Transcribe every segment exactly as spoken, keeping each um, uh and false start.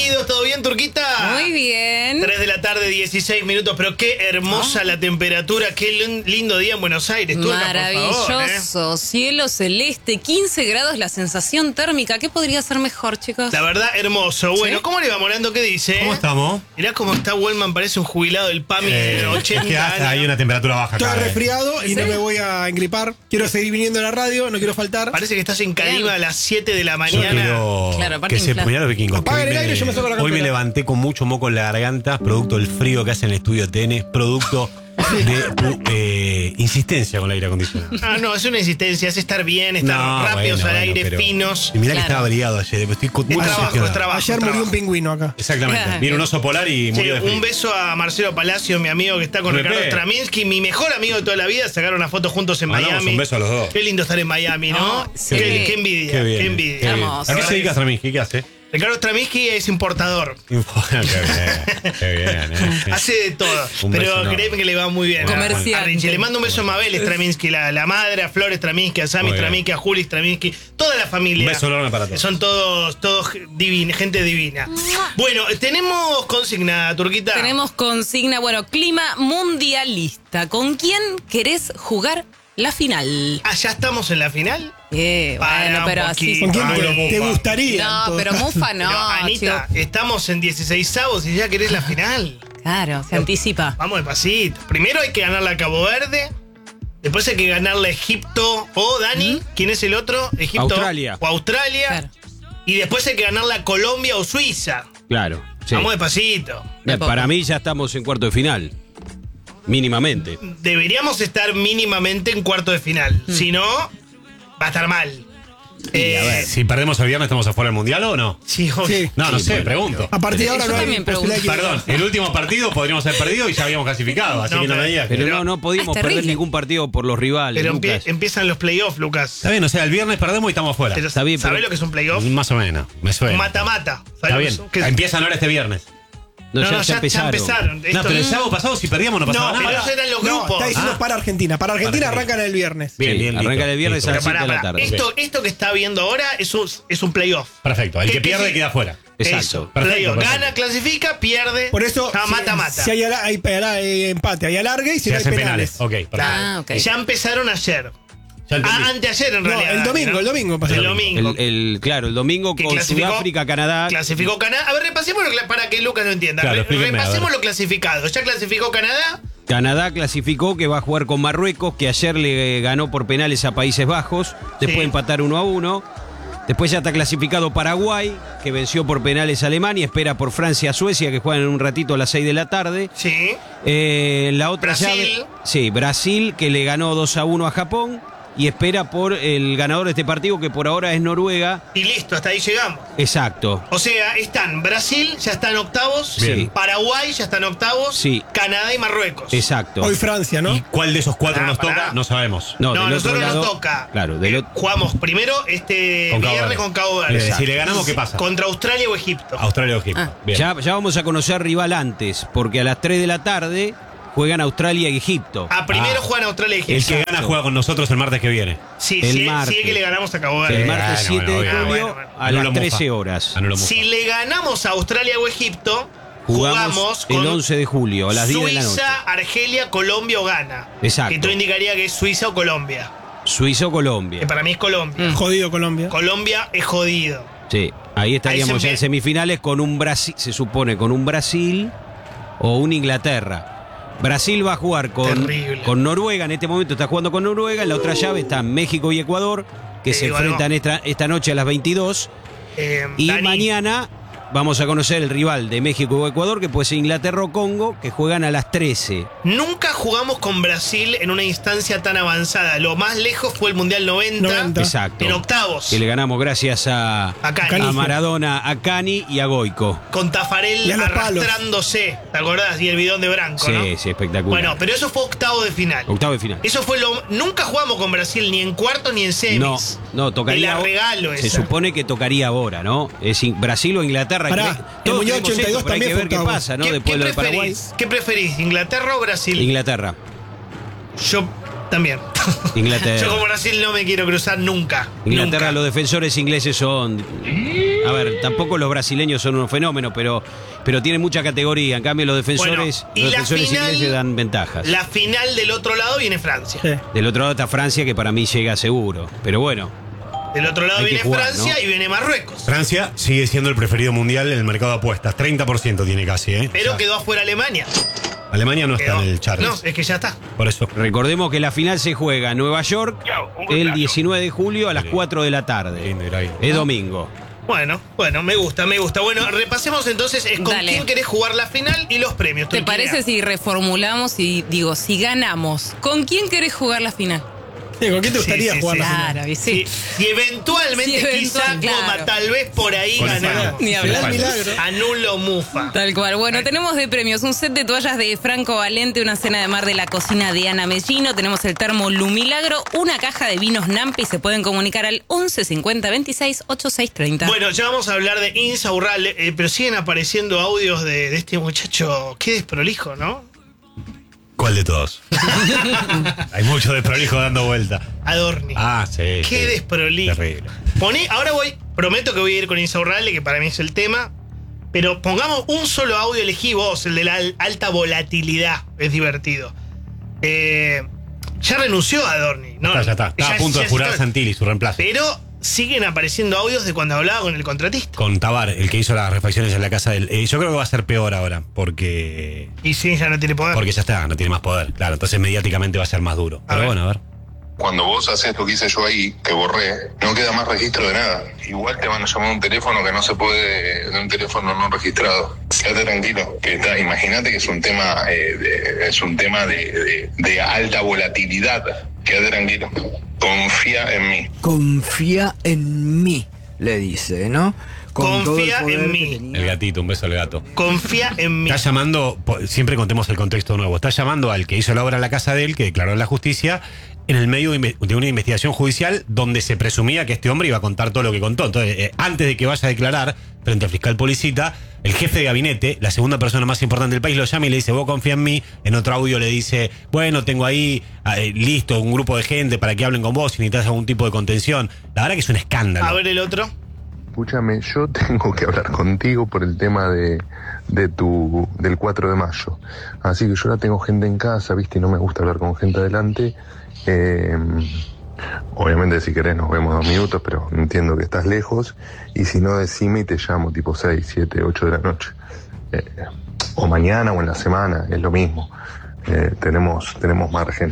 Bienvenidos, ¿todo bien, Turquita? Muy bien. tres de la tarde, dieciséis minutos, pero qué hermosa oh. la temperatura, qué lindo día en Buenos Aires, Turca, maravilloso, por favor, ¿eh? Cielo celeste, quince grados la sensación térmica. ¿Qué podría ser mejor, chicos? La verdad, hermoso. Bueno, ¿sí? ¿Cómo le va, Morando? ¿Qué dice? ¿Cómo estamos? Mirá cómo está Wellman, parece un jubilado del P A M I eh, de ochenta ¿Qué hace? Hay una temperatura baja acá. Estoy resfriado y ¿Sí? no me voy a engripar. Quiero seguir viniendo a la radio, no quiero faltar. Parece que estás en Cadima a las siete de la mañana. Yo quiero claro, que se mirá los vikingos. Apaga el Hoy, aire, me, yo me saco la hoy me campera. levanté con mucho moco en la garganta, producto del frío que hace en el estudio T N, producto de uh, eh, insistencia con el aire acondicionado. Ah, no, es una insistencia, es estar bien, estar No, rápidos bueno, al bueno, aire, pero- finos. Y mirá Claro. que estaba abrigado ayer, estoy con Es muy trabajo, decepcionado. es trabajo. Ayer murió trabajo. un pingüino acá. Exactamente. Vino un oso polar y Sí, murió de frío. un beso a Marcelo Palacio, mi amigo que está con Pepe. Ricardo Straminski, mi mejor amigo de toda la vida. Sacaron una foto juntos en Mandamos Miami. un beso a los dos. Qué lindo estar en Miami, ¿no? Oh, sí. Qué, qué envidia, Qué qué, bien. envidia. qué bien. Hermoso. ¿A qué se dedica Straminski? ¿Qué hace? Ricardo Straminski es importador. qué bien, qué bien. eh. Hace de todo. Un Pero beso, no. créeme que le va muy bien. Comerciante. A Richie. Le mando un beso a Mabel Straminski, la, la madre, a Flor Straminski, a Sammy Muy bien. Straminski, a Juli Straminski, toda la familia. Un beso enorme para todos. Son todos, todos divin, gente divina. Bueno, tenemos consigna, Turquita. Tenemos consigna, bueno, clima mundialista. ¿Con quién querés jugar la final? Ah, ¿ya estamos en la final? Eh, Para bueno, un pero así. poquito. ¿Con quién Ay, te, no, te Mufa. gustaría? en No, todo pero caso? Mufa no. Pero, Anita, chico. estamos en dieciseisavos y ya querés la final. Claro, se anticipa. Vamos despacito. Primero hay que ganarle a Cabo Verde. Después hay que ganarle a Egipto o Dani. ¿Quién es el otro? Egipto Australia. o Australia. Claro. Y después hay que ganarle a Colombia o Suiza. Claro. Sí. Vamos despacito. Eh, Para mí ya estamos en cuarto de final. Mínimamente. Deberíamos estar mínimamente en cuarto de final. Si no, va a estar mal. Eh, Si perdemos el viernes, ¿estamos afuera del mundial o no? sí, obvio. Sí. No, no Sí, sé, bueno. pregunto. A partir de ahora Yo no hay también posibilidad de que- Perdón, el último partido podríamos haber perdido y ya habíamos clasificado, así No, que no pero- me digas que- Pero, Pero- no, no pudimos Es terrible. perder ningún partido por los rivales. Pero empie- Lucas. empiezan los playoffs, Lucas. Está bien, o sea, el viernes perdemos y estamos fuera. Pero, Está bien, ¿sabés pero- lo que es un playoff? Más o menos, me suena. Mata-mata. ¿Sabés Está lo que bien. es- qué es? Empiezan ahora este viernes. No, No, ya, no, ya ya, ya empezaron. empezaron. No, Esto- pero el sábado pasado si perdíamos no pasaba No, pero nada. esos eran los No, grupos. está diciendo Ah. para Argentina. Para Argentina Para arrancan el viernes. Bien, Sí, bien, arranca listo, el viernes listo. a Pero las siete pará, de la pará. tarde. Esto, esto que está viendo ahora es un, es un playoff. Perfecto, el ¿Qué- que qué pierde sí? queda fuera. Exacto. Eso, Perfecto, playoff. perfecto. Gana, clasifica, pierde. Por eso, Ah, si- mata-mata. si hay, ala- hay pela- hay empate, hay alargue y si Se no hay hacen penales. penales. Ok, perfecto. Claro. Ah, ok. Ya empezaron ayer. Ya entendí. Ah, anteayer en No, realidad. el domingo, ¿no? el domingo pasó. El domingo. El, el- claro, el domingo Que con clasificó- Sudáfrica, Canadá. Clasificó Canadá. A ver, repasemos lo que- para que Lucas no entienda. Claro, Re- explíquenme, a repasemos ver. lo clasificado. Ya clasificó Canadá. Canadá clasificó que va a jugar con Marruecos, que ayer le ganó por penales a Países Bajos, después Sí. empatar uno a uno. Después ya está clasificado Paraguay, que venció por penales a Alemania, espera por Francia a Suecia, que juegan en un ratito a las seis de la tarde. Sí. Eh, la otra Brasil. llave. Sí, Brasil, que le ganó dos a uno a Japón. Y espera por el ganador de este partido, que por ahora es Noruega. Y listo, hasta ahí llegamos. Exacto. O sea, están Brasil, ya están octavos. Bien. Paraguay, ya están octavos. Sí. Canadá y Marruecos. Exacto. Hoy Francia, ¿no? ¿Y cuál de esos cuatro Pará, nos pará. toca? No sabemos. No, No, a del otro nosotros lado- nos toca. Claro, del Eh, otro. Jugamos primero este Con Cabo viernes Verde. con Cabo Verde. Bien, si le ganamos, ¿qué pasa? Contra Australia o Egipto. Australia o Egipto. Ah. Bien. Ya, ya vamos a conocer rival antes, porque a las tres de la tarde juegan Australia y Egipto. Ah, primero Ah. juegan Australia y El Egipto. que gana juega con nosotros el martes que viene. Sí, el sí, martes. sí es que le ganamos a Cabo Verde. El martes bueno, siete bueno, de bueno. julio Ah, bueno, bueno. a Anulo las Mufa. trece horas. Anulo Mufa. Si le ganamos a Australia o Egipto, Jugamos, jugamos el con once de julio a las diez de la noche. Suiza, Argelia, Colombia o Ghana. Exacto. Que esto indicaría que es Suiza o Colombia. Suiza o Colombia. Que para mí es Colombia. Jodido Colombia. Colombia es jodido. Sí, ahí estaríamos Ahí se ya en ve- semifinales con un Brasil, se supone con un Brasil o un Inglaterra. Brasil va a jugar con, Terrible. con Noruega, en este momento está jugando con Noruega, en la otra llave están México y Ecuador, que Eh, se bueno. enfrentan esta, esta noche a las veintidós. Eh, Y Dani, mañana vamos a conocer el rival de México o Ecuador, que puede ser Inglaterra o Congo, que juegan a las trece. nunca jugamos con Brasil en una instancia tan avanzada. Lo más lejos fue el Mundial noventa. noventa. Exacto. En octavos. Que le ganamos gracias a, A Cani. a Maradona, a Cani y a Goico. Con Tafarel Y a los palos. arrastrándose. ¿Te acordás? Y el bidón de Branco, Sí, ¿no? sí, espectacular. Bueno, pero eso fue octavo de final. Octavo de final. Eso fue lo. Nunca jugamos con Brasil ni en cuarto ni en semis. No, no, tocaría. Te la regalo Se esa. supone que tocaría ahora, ¿no? Es in- Brasil o Inglaterra. Pará, que- el todos Mundial queremos ochenta y dos esto, pero hay también que fue ver qué octavo. pasa, ¿no? ¿Qué, Después qué de lo de Paraguay. preferís? ¿Qué preferís? ¿Inglaterra o Brasil? Inglaterra. Yo también. Inglaterra. Yo con Brasil no me quiero cruzar nunca. Inglaterra, nunca. los defensores ingleses son. A ver, tampoco los brasileños son un fenómeno, pero, pero tienen mucha categoría. En cambio, los defensores, Bueno, y los la defensores final- ingleses dan ventajas. La final del otro lado viene Francia. Sí. Del otro lado está Francia, que para mí llega seguro. Pero bueno, Del otro lado Hay que viene jugar, Francia ¿no? y viene Marruecos. Francia sigue siendo el preferido mundial en el mercado de apuestas. treinta por ciento tiene casi, ¿eh? Pero O sea, quedó afuera Alemania. Alemania no está Quedó- en el chart. No, es que ya está. Por eso. recordemos que la final se juega en Nueva York el diecinueve de julio a las Sí. cuatro de la tarde. Lindo ir ahí. Es domingo. Bueno, bueno, me gusta, me gusta. Bueno, repasemos entonces eh, con Dale. quién querés jugar la final y los premios. ¿Te Turquía. parece si reformulamos y digo, si ganamos, ¿con quién querés jugar la final? Sí, ¿con quién te Sí, gustaría sí, jugar sí. la final? Claro, y Si, sí. si eventualmente Si quizá eventual, claro. coma, tal vez por ahí Con ganamos. Ni hablar. Gran milagro. Anulo Mufa. Tal cual. Bueno, tenemos de premios un set de toallas de Franco Valente, una cena de mar de la cocina de Ana Mellino, tenemos el termo Lumilagro, una caja de vinos Nampi, se pueden comunicar al once cincuenta veintiséis ochenta y seis treinta. Bueno, ya vamos a hablar de Insaurralde, eh, pero siguen apareciendo audios de, de este muchacho. Qué desprolijo, ¿no? ¿Cuál de todos? Hay mucho desprolijo dando vuelta. Adorni. Ah, sí. Qué sí. desprolijo. Terrible. Poné, ahora voy, prometo que voy a ir con Insaurralde, que para mí es el tema. Pero pongamos un solo audio, elegí vos, el de la al- alta volatilidad. Es divertido. Eh, ya renunció Adorni, ¿no? Está, ya está. Está a punto de ya jurar está. Santilli, su reemplazo. Pero siguen apareciendo audios de cuando hablaba con el contratista. Con Tabar, el que hizo las refacciones en la casa del. eh, yo creo que va a ser peor ahora, porque. Y sí, ya no tiene poder. Porque ya está, no tiene más poder. Claro, entonces mediáticamente va a ser más duro. A Pero ver. bueno, a ver. Cuando vos haces lo que hice yo ahí, que borré, no queda más registro de nada. Igual te van a llamar a un teléfono que no se puede, de un teléfono no registrado. Quédate tranquilo, que está, imagínate que es un tema, eh, de, es un tema de, de, de alta volatilidad. Quédate tranquilo, confía en mí. Confía en mí, le dice, ¿no? Confía poder en que mí. tenía. El gatito, un beso al gato. Confía en mí. Está llamando, po- siempre contemos el contexto nuevo, está llamando al que hizo la obra en la casa de él, que declaró en la justicia, en el medio de inve- de una investigación judicial donde se presumía que este hombre iba a contar todo lo que contó. Entonces, eh, antes de que vaya a declarar frente al fiscal Policita, el jefe de gabinete, la segunda persona más importante del país, lo llama y le dice, vos confía en mí. En otro audio le dice, bueno, tengo ahí eh, listo un grupo de gente para que hablen con vos si necesitas algún tipo de contención. La verdad que es un escándalo. A ver el otro. Escúchame, yo tengo que hablar contigo por el tema de, de tu, del cuatro de mayo. Así que yo ahora tengo gente en casa, viste, y no me gusta hablar con gente adelante. Eh, obviamente si querés nos vemos dos minutos, pero entiendo que estás lejos. Y si no, decime y te llamo tipo seis, siete, ocho de la noche. Eh, o mañana o en la semana, es lo mismo. Eh, tenemos, tenemos margen.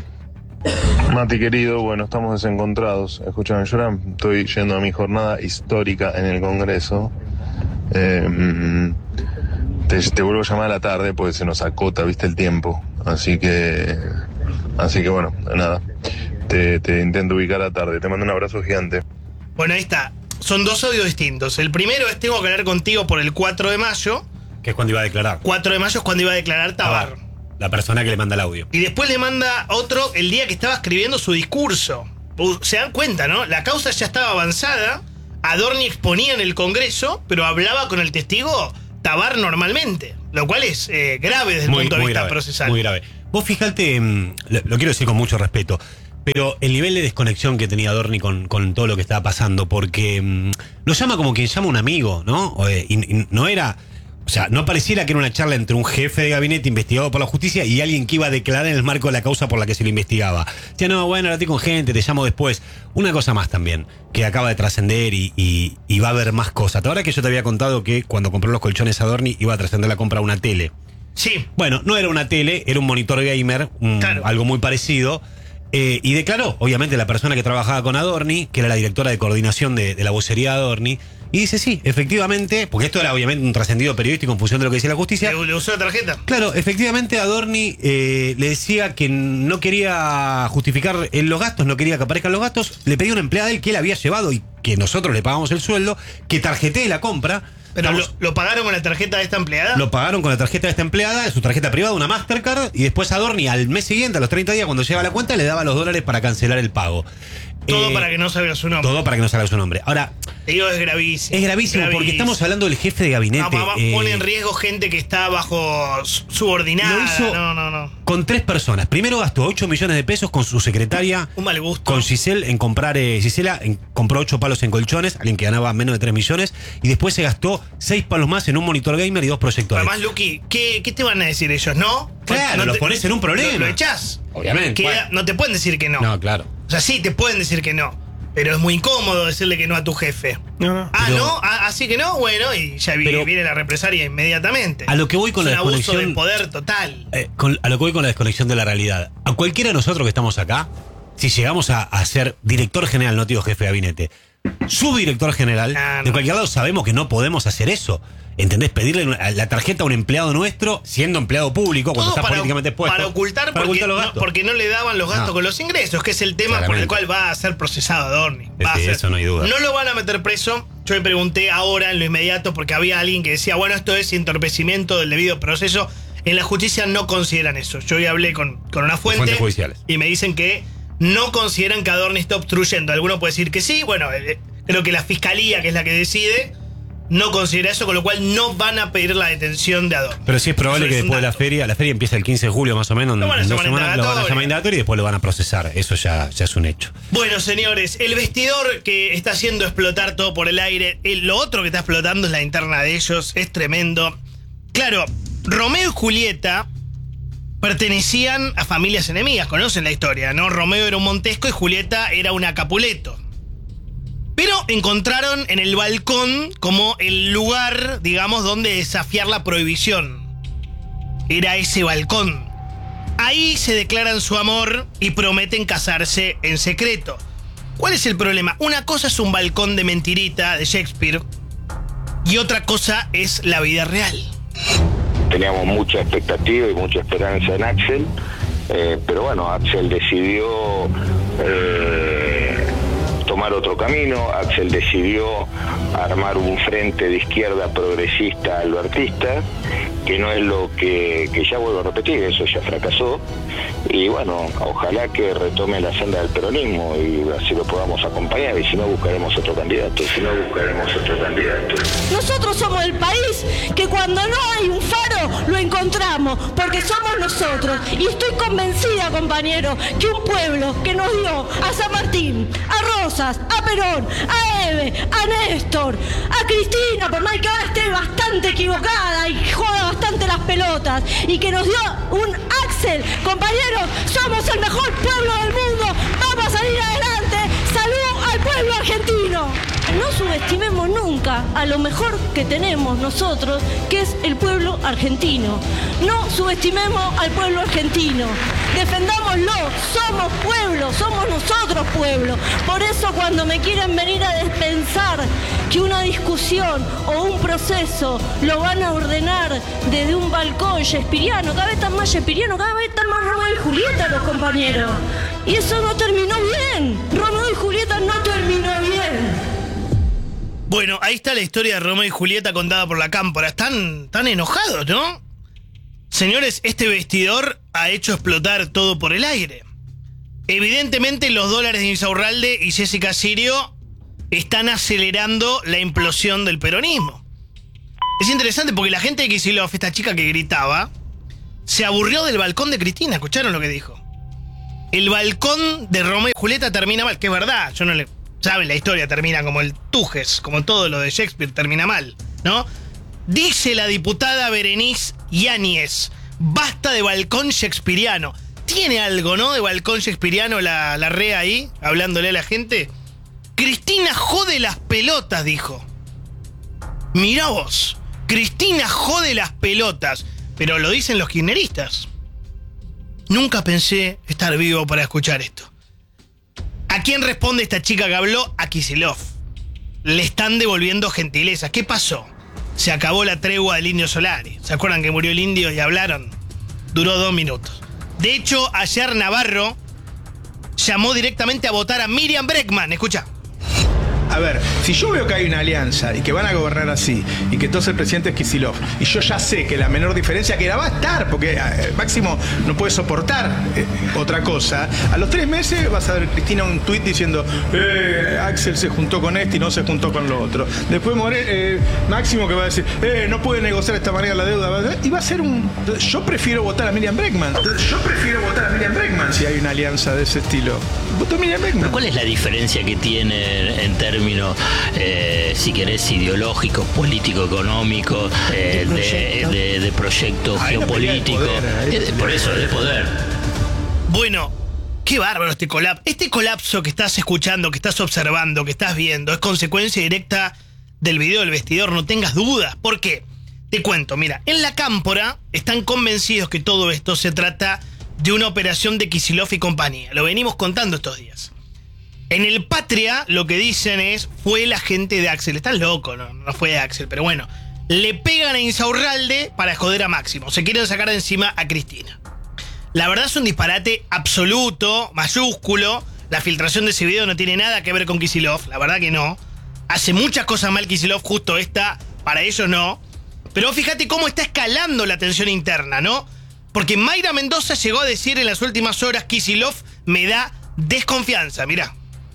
Mati querido, bueno, estamos desencontrados. Escúchame, yo ahora estoy yendo a mi jornada histórica en el Congreso. Eh, mm, te, te vuelvo a llamar a la tarde porque se nos acota, viste, el tiempo. Así que, así que bueno, nada. Te, te intento ubicar a la tarde. Te mando un abrazo gigante. Bueno, ahí está. Son dos audios distintos. El primero es tengo que hablar contigo por el cuatro de mayo. Que es cuando iba a declarar. cuatro de mayo es cuando iba a declarar Tabar. Tabar, la persona que le manda el audio. Y después le manda otro el día que estaba escribiendo su discurso. Uh, Se dan cuenta, ¿no? La causa ya estaba avanzada. Adorni exponía en el Congreso, pero hablaba con el testigo Tabar normalmente. Lo cual es eh, grave desde el punto de vista grave, procesal. Muy grave. Vos fijate, mm, lo, lo quiero decir con mucho respeto, pero el nivel de desconexión que tenía Adorni con, con todo lo que estaba pasando, porque mm, lo llama como quien llama un amigo, ¿no? O, eh, y, y no era. O sea, no pareciera que era una charla entre un jefe de gabinete investigado por la justicia y alguien que iba a declarar en el marco de la causa por la que se le investigaba. Ya no, bueno, ahora estoy con gente, te llamo después. Una cosa más también, que acaba de trascender y, y, y va a haber más cosas. Ahora que yo te había contado que cuando compró los colchones Adorni iba a trascender la compra de una tele. Sí. Bueno, no era una tele, era un monitor gamer, un- Claro. algo muy parecido. Eh, y declaró, obviamente, la persona que trabajaba con Adorni, que era la directora de coordinación de, de la vocería de Adorni, y dice, sí, efectivamente, porque esto era obviamente un trascendido periodístico en función de lo que decía la justicia. ¿Le, le usó la tarjeta? Claro, efectivamente Adorni eh, le decía que no quería justificar en los gastos, no quería que aparezcan los gastos, le pedía a una empleada de él que él había llevado y que nosotros le pagamos el sueldo, que tarjetee la compra. Pero lo, Estamos- lo pagaron con la tarjeta de esta empleada. lo pagaron con la tarjeta de esta empleada, su tarjeta privada, una Mastercard, y después Adorni al mes siguiente, a los treinta días, cuando llega la cuenta, le daba los dólares para cancelar el pago. Todo Eh, para que no salga su nombre. Todo para que no salga su nombre. Ahora, Te digo, es gravísimo. Es gravísimo, porque gravísimo. estamos hablando del jefe de gabinete. No, mamá, eh, pone en riesgo gente que está bajo subordinada. Lo hizo no, no, no. con tres personas. Primero gastó ocho millones de pesos con su secretaria. Un mal gusto. Con Giselle en comprar. Eh, Gisela en- compró ocho palos en colchones, alguien que ganaba menos de tres millones. Y después se gastó seis palos más en un monitor gamer y dos proyectores. Además, Luqui, ¿qué, ¿qué te van a decir ellos? ¿No? Claro, no los te- pones en un problema. Lo, lo echás. Obviamente. Queda- Bueno. No te pueden decir que no. No, claro. O sea, sí, te pueden decir que no. Pero es muy incómodo decirle que no a tu jefe. No, no. Ah, Pero- ¿no? Ah, así que no, bueno, y ya vi- Pero- viene la represalia inmediatamente. A lo que voy con es la un abuso desconexión- de poder total. Eh, con- a lo que voy con la desconexión de la realidad. A cualquiera de nosotros que estamos acá, si llegamos a, a ser director general, no te digo jefe de gabinete, subdirector general, Ah, no. de cualquier lado sabemos que no podemos hacer eso. ¿Entendés? Pedirle una- la tarjeta a un empleado nuestro, siendo empleado público, cuando Todo está políticamente expuesto. para ocultar, para porque, ocultar los no, gastos. porque no le daban los gastos No. con los ingresos, que es el tema por el Claramente. cual va a ser procesado Adorni. Sí, Va a sí, ser. eso no hay duda. No lo van a meter preso. Yo le pregunté ahora en lo inmediato porque había alguien que decía, bueno, esto es entorpecimiento del debido proceso. En la justicia no consideran eso. Yo ya hablé con, con una fuente Fuentes judiciales. y me dicen que no consideran que Adorni está obstruyendo. Alguno puede decir que sí. Bueno, eh, creo que la fiscalía, que es la que decide, no considera eso, con lo cual no van a pedir la detención de Adorni. Pero sí es probable Eso que es un después de la dato. feria, la feria empieza el quince de julio más o menos, en Lo van a en dos llamar semanas, lo van a indagatoria. llamar indagatorio y después lo van a procesar. Eso ya, ya es un hecho. Bueno, señores, el vestidor que está haciendo explotar todo por el aire, el- lo otro que está explotando es la interna de ellos, es tremendo. Claro, Romeo y Julieta pertenecían a familias enemigas, conocen la historia, ¿no? Romeo era un Montesco y Julieta era una Capuleto. Pero encontraron en el balcón como el lugar, digamos, donde desafiar la prohibición. Era ese balcón. Ahí se declaran su amor y prometen casarse en secreto. ¿Cuál es el problema? Una cosa es un balcón de mentirita de Shakespeare y otra cosa es la vida real. Teníamos mucha expectativa y mucha esperanza en Axel, eh, pero bueno, Axel decidió eh, tomar otro camino. Axel decidió armar un frente de izquierda progresista albertista, que no es lo que, que ya vuelvo a repetir, eso ya fracasó. Y bueno, ojalá que retome la senda del peronismo y así lo podamos acompañar, y si no buscaremos otro candidato, si no buscaremos otro candidato. Nosotros somos el país que cuando no hay un faro lo encontramos, porque somos nosotros. Y estoy convencida, compañero, que un pueblo que nos dio a San Martín, a Rosas, a Perón, a Eve, a Néstor, a Cristina, por más que ahora esté bastante equivocada y joda bastante las pelotas, y que nos dio un Axel, compañeros, somos el mejor pueblo del mundo, vamos a salir adelante, salud al pueblo argentino. No subestimemos nunca a lo mejor que tenemos nosotros, que es el pueblo argentino. No subestimemos al pueblo argentino. Defendámoslo. Somos pueblo, somos nosotros pueblo. Por eso cuando me quieren venir a pensar que una discusión o un proceso lo van a ordenar desde un balcón shakespeariano, cada vez están más shakespeariano, cada vez están más Romeo y Julieta los compañeros. Y eso no terminó bien. Romeo y Julieta no terminó bien. Bueno, ahí está la historia de Romeo y Julieta contada por la Cámpora. Están tan enojados, ¿no? Señores, este vestidor ha hecho explotar todo por el aire. Evidentemente los dólares de Insaurralde y Jessica Sirio están acelerando la implosión del peronismo. Es interesante porque la gente de Kicillof, esta chica que gritaba, se aburrió del balcón de Cristina. ¿Escucharon lo que dijo? El balcón de Romeo y Julieta termina mal, que es verdad. Yo no le... Saben, la historia termina como el Tujes, como todo lo de Shakespeare termina mal, ¿no? Dice la diputada Berenice Yáñez, basta de balcón shakespeariano. ¿Tiene algo, no? De balcón shakespeariano la, la rea ahí, hablándole a la gente. Cristina jode las pelotas, dijo. Mirá vos, Cristina jode las pelotas. Pero lo dicen los kirchneristas. Nunca pensé estar vivo para escuchar esto. ¿A quién responde esta chica que habló? A Kicillof. Le están devolviendo gentileza. ¿Qué pasó? Se acabó la tregua del Indio Solari. ¿Se acuerdan que murió el indio y hablaron? Duró dos minutos. De hecho, ayer Navarro llamó directamente a votar a Miriam Bregman. Escucha. A A ver, si yo veo que hay una alianza y que van a gobernar así, y que entonces el presidente es Kicillof, y yo ya sé que la menor diferencia, que la va a estar, porque eh, Máximo no puede soportar eh, otra cosa, a los tres meses vas a ver Cristina un tuit diciendo, eh, Axel se juntó con este y no se juntó con lo otro. Después More, eh, Máximo que va a decir, eh, no puede negociar de esta manera la deuda. Y va a ser un... Yo prefiero votar a Miriam Bregman. Yo prefiero votar a Miriam Bregman si hay una alianza de ese estilo. Voto a Miriam Bregman. ¿Cuál es la diferencia que tiene en términos, eh, si querés, ideológicos, político-económicos, eh, de, proyecto. de, de, de proyecto Hay geopolítico? Poder, eh, por eso, de poder. Bueno, qué bárbaro este colapso. Este colapso que estás escuchando, que estás observando, que estás viendo, es consecuencia directa del video del vestidor, no tengas dudas. ¿Por qué? Te cuento, mira, en la Cámpora están convencidos que todo esto se trata de una operación de Kicillof y compañía. Lo venimos contando estos días. En el Patria lo que dicen es, fue la gente de Axel. Están locos, no, no fue de Axel, pero bueno. Le pegan a Insaurralde para joder a Máximo. Se quieren sacar de encima a Cristina. La verdad es un disparate absoluto, mayúsculo. La filtración de ese video no tiene nada que ver con Kicillof, la verdad que no. Hace muchas cosas mal Kicillof, justo esta, para ellos no. Pero fíjate cómo está escalando la tensión interna, ¿no? Porque Mayra Mendoza llegó a decir en las últimas horas, Kicillof me da desconfianza, mirá.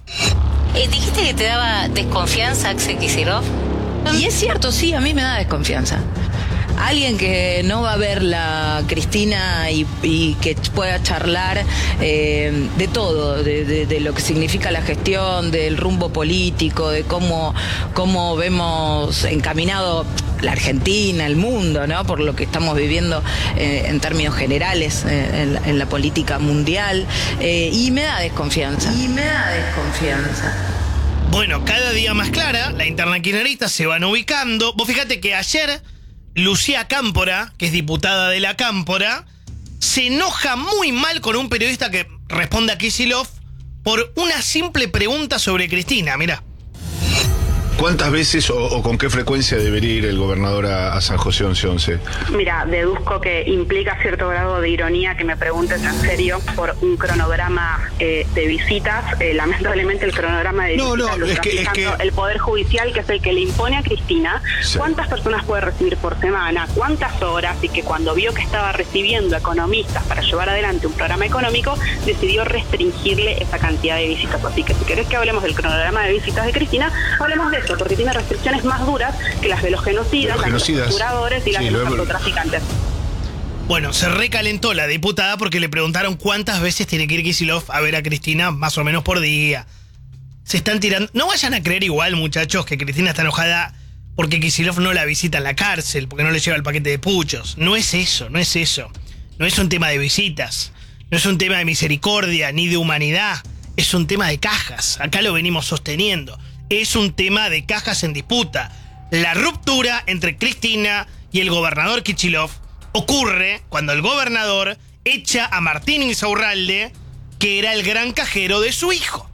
Eh, ¿Dijiste que te daba desconfianza Axel Kicillof? Y es cierto, sí, a mí me da desconfianza. Alguien que no va a ver la Cristina y, y que pueda charlar eh, de todo, de, de, de lo que significa la gestión, del rumbo político, de cómo, cómo vemos encaminado la Argentina, el mundo, ¿no? Por lo que estamos viviendo eh, en términos generales eh, en, en la política mundial. Eh, y me da desconfianza. Y me da desconfianza. Bueno, cada día más clara, la interna kirchnerista se van ubicando. Vos fíjate que ayer Lucía Cámpora, que es diputada de la Cámpora, se enoja muy mal con un periodista que responde a Kicillof por una simple pregunta sobre Cristina, mirá. ¿Cuántas veces o, o con qué frecuencia debería ir el gobernador a, a San José once once? Mira, deduzco que implica cierto grado de ironía que me preguntes en serio por un cronograma eh, de visitas. Eh, lamentablemente el cronograma de no, visitas no, lo es está que, fijando es que... el Poder Judicial, que es el que le impone a Cristina sí. cuántas personas puede recibir por semana, cuántas horas, y que cuando vio que estaba recibiendo economistas para llevar adelante un programa económico, decidió restringirle esa cantidad de visitas. Así que si querés que hablemos del cronograma de visitas de Cristina, hablemos de eso, porque tiene restricciones más duras que las de los genocidas, los las de los torturadores y sí, las de los lo... narcotraficantes. Bueno, se recalentó la diputada porque le preguntaron cuántas veces tiene que ir Kicillof a ver a Cristina, más o menos por día. Se están tirando... No vayan a creer igual, muchachos, que Cristina está enojada porque Kicillof no la visita en la cárcel, porque no le lleva el paquete de puchos. No es eso, no es eso. No es un tema de visitas, no es un tema de misericordia ni de humanidad. Es un tema de cajas. Acá lo venimos sosteniendo. Es un tema de cajas en disputa. La ruptura entre Cristina y el gobernador Kicillof ocurre cuando el gobernador echa a Martín Insaurralde, que era el gran cajero de su hijo.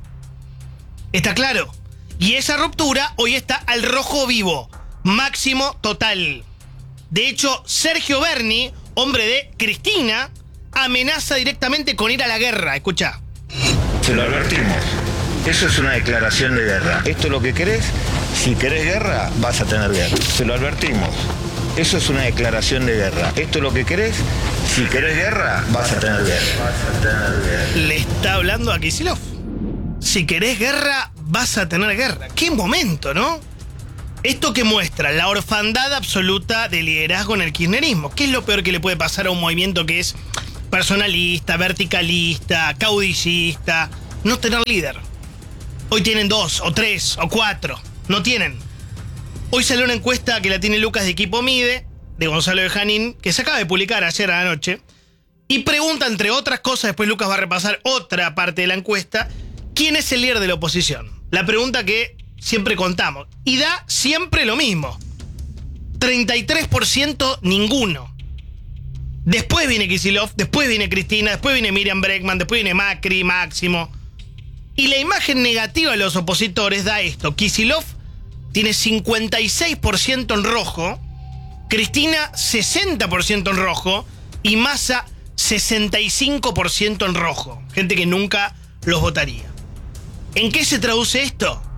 ¿Está claro? Y esa ruptura hoy está al rojo vivo. Máximo total. De hecho, Sergio Berni, hombre de Cristina, amenaza directamente con ir a la guerra. Escucha. Se lo advertimos. Eso es una declaración de guerra. Esto es lo que querés. Si querés guerra, vas a tener guerra. Se lo advertimos. Eso es una declaración de guerra. Esto es lo que querés. Si querés guerra, vas a tener guerra. Vas a tener guerra. Le está hablando a Kicillof. Si querés guerra, vas a tener guerra. ¡Qué momento!, ¿no? Esto que muestra la orfandad absoluta de liderazgo en el kirchnerismo. ¿Qué es lo peor que le puede pasar a un movimiento que es personalista, verticalista, caudillista? No tener líder. Hoy tienen dos, o tres, o cuatro. No tienen. Hoy salió una encuesta que la tiene Lucas de Equipo Mide, de Gonzalo de Janín, que se acaba de publicar ayer a la noche, y pregunta, entre otras cosas, después Lucas va a repasar otra parte de la encuesta, ¿quién es el líder de la oposición? La pregunta que siempre contamos. Y da siempre lo mismo. treinta y tres por ciento ninguno. Después viene Kicillof, después viene Cristina, después viene Miriam Bregman, después viene Macri, Máximo. Y la imagen negativa de los opositores da esto. Kicillof tiene cincuenta y seis por ciento en rojo, Cristina sesenta por ciento en rojo y Massa sesenta y cinco por ciento en rojo. Gente que nunca los votaría. ¿En qué se traduce esto?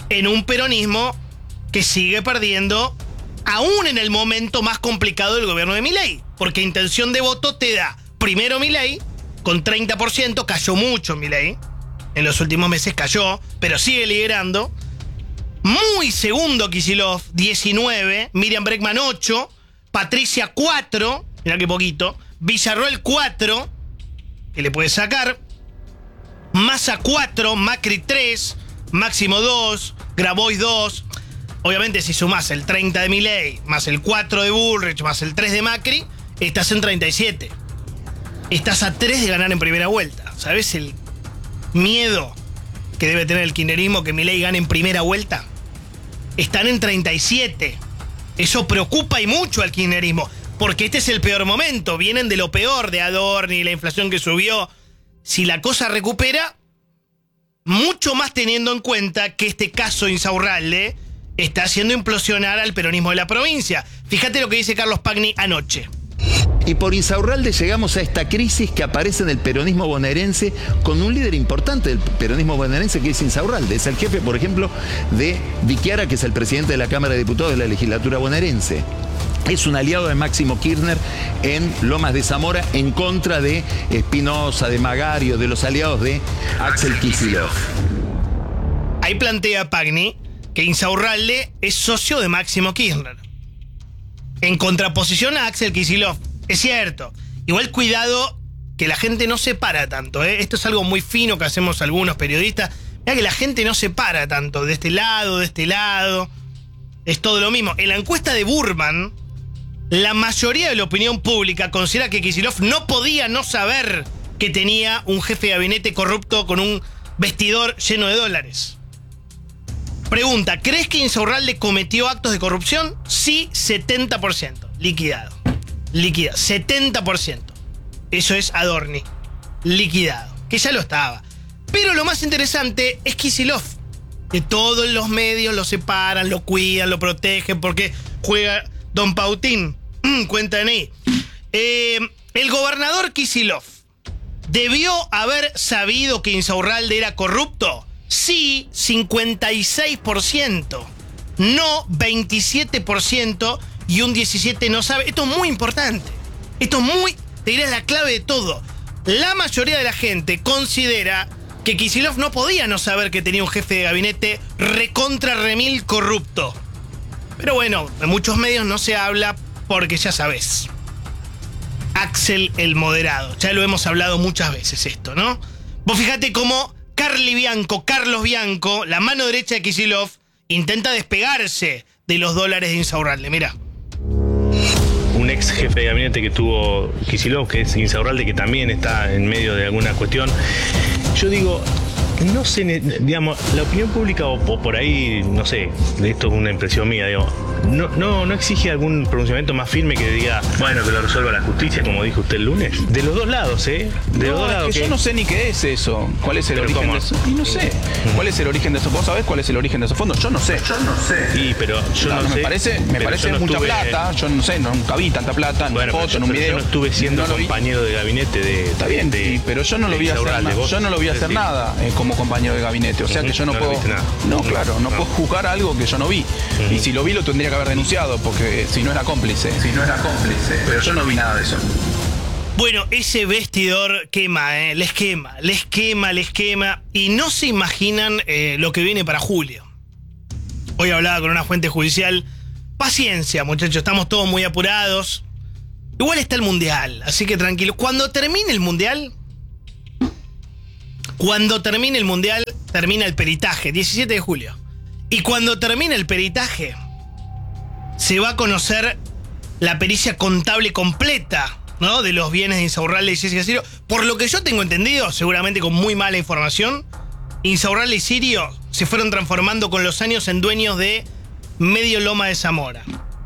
en un peronismo que sigue perdiendo aún en el momento más complicado del gobierno de Milei. Porque intención de voto te da primero Milei, con treinta por ciento, cayó mucho Milei. En los últimos meses cayó, pero sigue liderando. Muy segundo Kicillof, diecinueve. Miriam Bregman, ocho. Patricia, cuatro. Mirá qué poquito. Villarroel, cuatro. Que le puede sacar. Massa, cuatro. Macri, tres. Máximo, dos. Grabois, dos. Obviamente, si sumás el treinta de Milei, más el cuatro de Bullrich, más el tres de Macri, estás en treinta y siete. Estás a tres de ganar en primera vuelta. ¿Sabés el miedo que debe tener el kirchnerismo que Milei gane en primera vuelta? Están en treinta y siete. Eso preocupa y mucho al kirchnerismo, porque este es el peor momento. Vienen de lo peor, de Adorni, la inflación que subió. Si la cosa recupera, mucho más teniendo en cuenta que este caso Insaurralde está haciendo implosionar al peronismo de la provincia. Fíjate lo que dice Carlos Pagni anoche. Y por Insaurralde llegamos a esta crisis que aparece en el peronismo bonaerense con un líder importante del peronismo bonaerense que es Insaurralde. Es el jefe, por ejemplo, de Viquiara, que es el presidente de la Cámara de Diputados de la legislatura bonaerense. Es un aliado de Máximo Kirchner en Lomas de Zamora en contra de Espinosa, de Magario, de los aliados de Axel Kicillof. Ahí plantea Pagni que Insaurralde es socio de Máximo Kirchner, en contraposición a Axel Kicillof. Es cierto. Igual cuidado que la gente no se para tanto, ¿eh? Esto es algo muy fino que hacemos algunos periodistas. Mirá que la gente no se para tanto, de este lado, de este lado. Es todo lo mismo. En la encuesta de Burman, la mayoría de la opinión pública considera que Kicillof no podía no saber que tenía un jefe de gabinete corrupto con un vestidor lleno de dólares. Pregunta, ¿crees que Insaurralde cometió actos de corrupción? Sí, setenta por ciento. Liquidado. Liquidado. setenta por ciento. Eso es Adorni. Liquidado. Que ya lo estaba. Pero lo más interesante es Kicillof. Que todos los medios lo separan, lo cuidan, lo protegen porque juega Don Pautín. Mm, cuentan ahí. Eh, el gobernador Kicillof debió haber sabido que Insaurralde era corrupto. Sí, cincuenta y seis por ciento. No, veintisiete por ciento. Y un diecisiete por ciento no sabe. Esto es muy importante. Esto es muy, te diré, la clave de todo. La mayoría de la gente considera que Kicillof no podía no saber que tenía un jefe de gabinete recontra remil corrupto. Pero bueno, en muchos medios no se habla porque ya sabes. Axel el moderado. Ya lo hemos hablado muchas veces esto, ¿no? Vos fíjate cómo Carly Bianco, Carlos Bianco, la mano derecha de Kicillof, intenta despegarse de los dólares de Insaurralde. Mirá. Un ex jefe de gabinete que tuvo Kicillof, que es Insaurralde, que también está en medio de alguna cuestión. Yo digo, no sé, digamos, la opinión pública o, o por ahí, no sé, esto es una impresión mía, digo, no, no, no exige algún pronunciamiento más firme que diga, bueno, que lo resuelva la justicia, como dijo usted el lunes. De los dos lados, ¿eh? De no, los dos es lados. Que que... yo no sé ni qué es eso. ¿Cuál es el ¿Pero origen cómo? de eso? Y no sé. ¿Cuál es el origen de eso? ¿Vos sabés cuál es el origen de esos fondos? Yo no sé. Yo no sé. Sí, pero yo no, no, sé. Me parece, me pero parece no mucha estuve... plata. Yo no sé, nunca vi tanta plata en bueno, una foto, yo, en un pero video. yo no estuve siendo no compañero de gabinete de... Está bien, de, sí, pero yo no lo vi hacer nada. Yo no lo vi hacer nada eh, como compañero de gabinete. O sea que yo no, no puedo... Nada. No, claro, no, no puedo juzgar algo que yo no vi. Uh-huh. Y si lo vi lo tendría que haber denunciado, porque si no era cómplice. Si no era cómplice. Pero yo no vi nada de eso. Bueno, ese vestidor quema, ¿eh? Les quema, les quema, les quema. Y no se imaginan eh, lo que viene para julio. Hoy hablaba con una fuente judicial. Paciencia, muchachos, estamos todos muy apurados. Igual está el Mundial, así que tranquilo. Cuando termine el Mundial... Cuando termine el Mundial, termina el peritaje, diecisiete de julio. Y cuando termine el peritaje, se va a conocer la pericia contable completa, ¿no? De los bienes de Insaurralde y Jessica Sirio. Por lo que yo tengo entendido, seguramente con muy mala información, Insaurralde y Sirio se fueron transformando con los años en dueños de medio Loma de Zamora.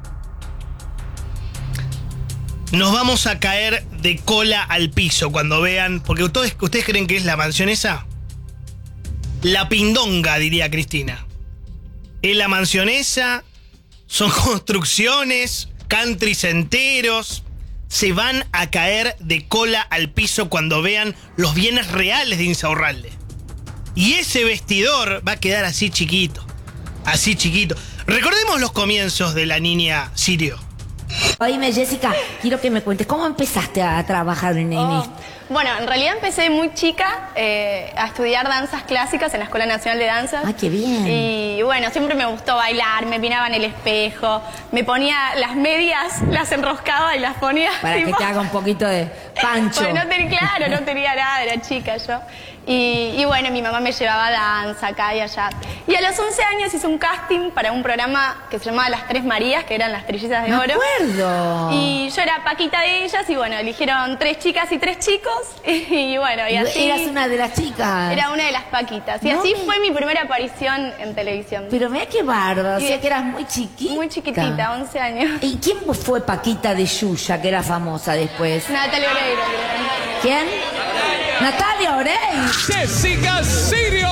Nos vamos a caer de cola al piso cuando vean, porque ustedes, ustedes creen que es la mansión esa. La pindonga, diría Cristina. Es la mansión esa, son construcciones, countries enteros. Se van a caer de cola al piso cuando vean los bienes reales de Insaurralde. Y ese vestidor va a quedar así chiquito. así chiquito. Recordemos los comienzos de la niña Sirio. Oíme, Jessica, quiero que me cuentes, ¿cómo empezaste a trabajar en, en Oh, esto? Bueno, en realidad empecé muy chica eh, a estudiar danzas clásicas en la Escuela Nacional de Danzas. ¡Ah, qué bien! Y bueno, siempre me gustó bailar, me miraba en el espejo, me ponía las medias, las enroscaba y las ponía... Para tipo, que te haga un poquito de pancho. Porque no tenía, claro, no tenía nada, era chica yo. Y, y bueno, mi mamá me llevaba a danza acá y allá. Y a los once años hice un casting para un programa que se llamaba Las Tres Marías, que eran las trillizas de Me oro. acuerdo. Y yo era Paquita de ellas y bueno, eligieron tres chicas y tres chicos. Y, bueno, y así... Eras una de las chicas. Era una de las Paquitas. Y No así me- fue mi primera aparición en televisión. Pero mira qué bárbaro, o Y sea de- que eras muy chiquita. Muy chiquitita, once años. ¿Y quién fue Paquita de Yuya, que era famosa después? Natalia Oreiro. ¿Quién? Natalia Oreiro. Jessica Sirio.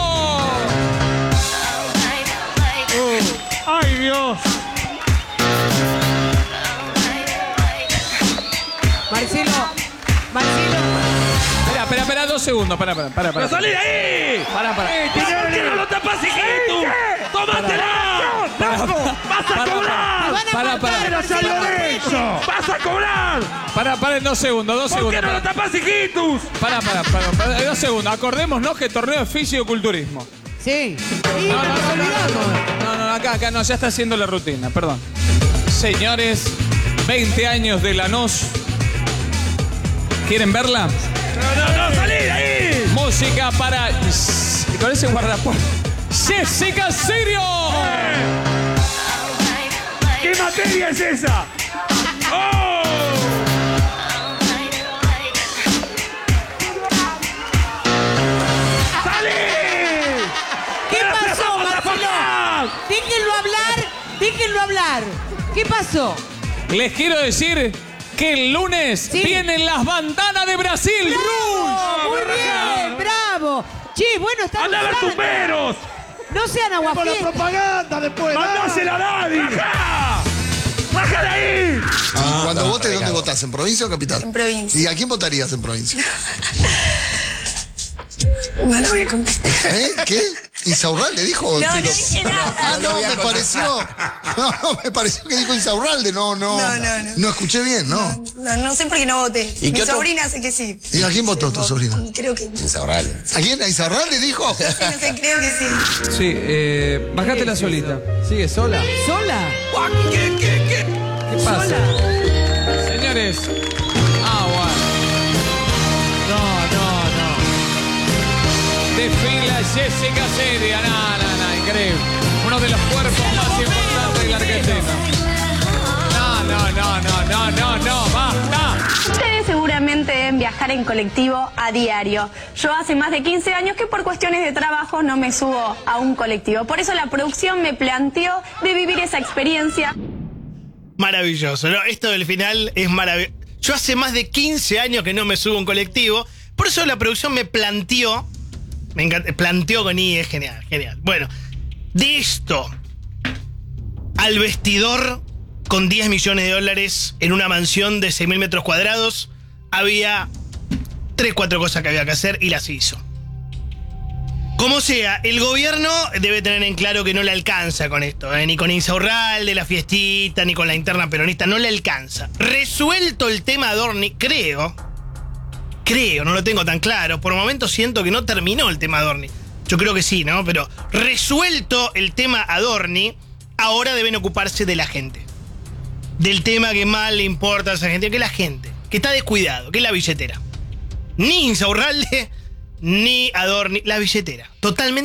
¡Ay, Dios! Marcelo, Marcelo. Espera, espera, espera, dos segundos. Para, para, para. ¡Pero salí de ahí! Para, para. ¿Por qué no lo tapas, hijito? ¡Tómatela! ¡Vas a cobrar! Para, para. ¡Pero salió de eso! ¡Vas a cobrar! Para, para, dos segundos, dos ¿Por segundos. qué no lo tapas, hijitos? Para, para, para, para, dos segundos. Acordémonos que torneo es fisiculturismo. Sí. No, no, no, no, no, no, acá, acá no, ya está haciendo la rutina, perdón. Señores, veinte años de Lanús. ¿Quieren verla? ¡No, no, no! ¡Salí de ahí! Música para... Con ese guardapuertas. ¡Jessica Sirio! ¿Qué materia es esa? ¡Oh! ¡Salí! ¿Qué pasó, Marcelo? Déjenlo hablar, déjenlo hablar. ¿Qué pasó? Les quiero decir que el lunes Sí. vienen las bandanas de Brasil. ¡Bravo! ¡Muy bien! ¡Bravo! Che, bueno, está ¡Anda a ver usando. tumberos! No sean Por la aguafiestas. propaganda después. ¡Mandásela a Daddy! ¡Baja! ¡Baja de ahí! Y cuando votes, ¿dónde votás? ¿En provincia o capital? En provincia. ¿Y a quién votarías en provincia? No lo voy a contestar. ¿Eh? ¿Qué? ¿Insaurralde dijo? No, no Estoy loco. dije nada. Ah, No lo no, voy a me contestar. pareció. No, no, me pareció que dijo Insaurralde. No, no. No, no, no. No escuché bien, ¿no? No, no sé por qué no voté. ¿Y Mi qué otro? sobrina sé que sí. ¿Y a quién votó tu sobrina? Creo que... Insaurralde. ¿A quién? ¿A Insaurralde dijo? Sí, no sé, creo que sí. Sí, eh, bajate la solita. ¿Sigue sola? ¿Sola? ¿Qué, qué, qué? ¿Qué pasa? Señores. Ah, bueno. No, no, no. Desfila Jessica Sirio. No, no, no, increíble. Uno de los cuerpos más importantes de la Argentina. No, no, no, no, no, no, no, basta. Ustedes seguramente deben viajar en colectivo a diario. Yo hace más de quince años que por cuestiones de trabajo no me subo a un colectivo. Por eso la producción me planteó de vivir esa experiencia. Maravilloso, ¿no? Esto del final es maravilloso. Yo hace más de quince años que no me subo a un colectivo. Por eso la producción me planteó. Me encanta, planteó con I, es genial, genial. Bueno, de esto al vestidor con diez millones de dólares en una mansión de seis mil metros cuadrados, había tres, cuatro cosas que había que hacer y las hizo. Como sea, el gobierno debe tener en claro que no le alcanza con esto, ¿eh? Ni con Insaurralde, la fiestita, ni con la interna peronista, no le alcanza. Resuelto el tema Adorni, creo, creo, no lo tengo tan claro, por momentos siento que no terminó el tema Adorni. Yo creo que sí, ¿no? Pero resuelto el tema Adorni, ahora deben ocuparse de la gente. Del tema que más le importa a esa gente, que es la gente, que está descuidado, que es la billetera. Ni Insaurralde, ni Adorni, la billetera. Totalmente.